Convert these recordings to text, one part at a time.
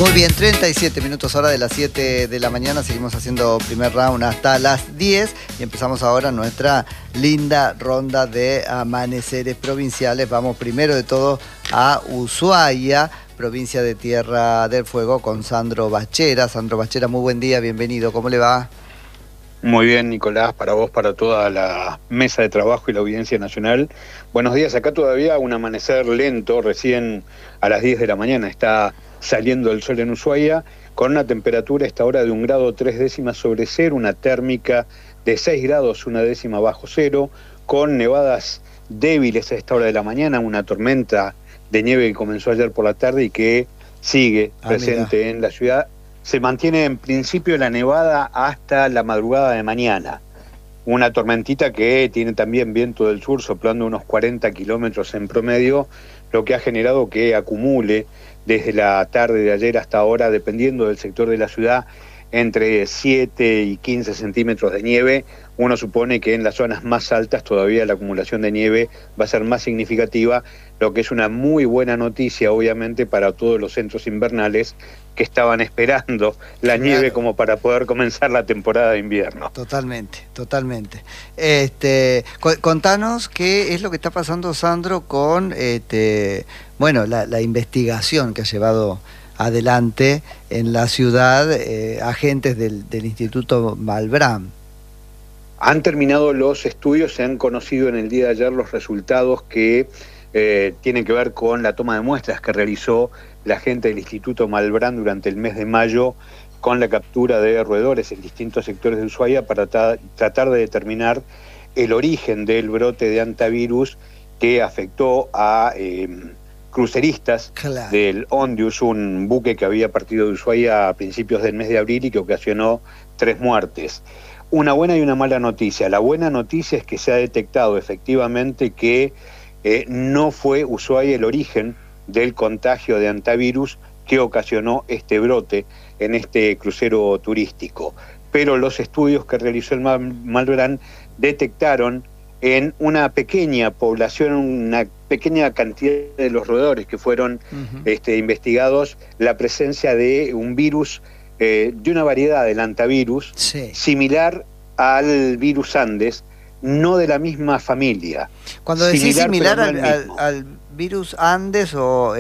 Muy bien, 37 minutos hora de las 7 de la mañana. Seguimos haciendo primer round hasta las 10 y empezamos ahora nuestra linda ronda de amaneceres provinciales. Vamos primero de todo a Ushuaia, provincia de Tierra del Fuego, con Sandro Bachera. Sandro Bachera, muy buen día, bienvenido. ¿Cómo le va? Muy bien, Nicolás, para vos, para toda la mesa de trabajo y la audiencia nacional. Buenos días, acá todavía un amanecer lento, recién a las 10 de la mañana está saliendo el sol en Ushuaia, con una temperatura a esta hora de 1 grado 3 décimas sobre cero, una térmica de 6 grados 1 décima bajo cero, con nevadas débiles a esta hora de la mañana, una tormenta de nieve que comenzó ayer por la tarde y que sigue presente en la ciudad. Se mantiene en principio la nevada hasta la madrugada de mañana. Una tormentita que tiene también viento del sur soplando unos 40 kilómetros en promedio, lo que ha generado que acumule desde la tarde de ayer hasta ahora, dependiendo del sector de la ciudad, entre 7 y 15 centímetros de nieve. Uno supone que en las zonas más altas todavía la acumulación de nieve va a ser más significativa, lo que es una muy buena noticia, obviamente, para todos los centros invernales que estaban esperando la nieve como para poder comenzar la temporada de invierno. Totalmente, totalmente. Contanos qué es lo que está pasando, Sandro, con bueno, la investigación que ha llevado adelante en la ciudad agentes del Instituto Malbrán. Han terminado los estudios, se han conocido en el día de ayer los resultados que tienen que ver con la toma de muestras que realizó la gente del Instituto Malbrán durante el mes de mayo con la captura de roedores en distintos sectores de Ushuaia para tratar de determinar el origen del brote de hantavirus que afectó a cruceristas del Ondius, un buque que había partido de Ushuaia a principios del mes de abril y que ocasionó 3 muertes. Una buena y una mala noticia. La buena noticia es que se ha detectado efectivamente que no fue Ushuaia el origen del contagio de hantavirus que ocasionó este brote en este crucero turístico. Pero los estudios que realizó el Malbrán detectaron en una pequeña población, una pequeña cantidad de los roedores que fueron investigados, la presencia de un virus, de una variedad del hantavirus, similar al virus Andes, no de la misma familia. Cuando decís similar al virus Andes o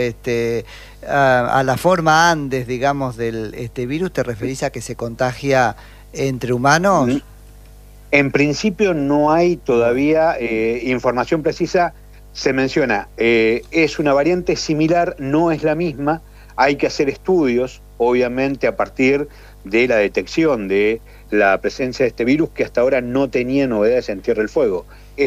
a la forma Andes, digamos, del virus, ¿te referís a que se contagia entre humanos? En principio no hay todavía información precisa. Se menciona, es una variante similar, no es la misma. Hay que hacer estudios, obviamente, a partir de la detección de la presencia de este virus, que hasta ahora no tenía novedades en Tierra del Fuego.